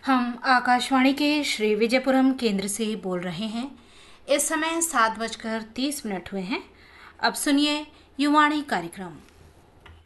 हम आकाशवाणी के श्री विजयपुरम केंद्र से बोल रहे हैं। इस समय 7:30 हुए हैं। अब सुनिए युवाणी कार्यक्रम।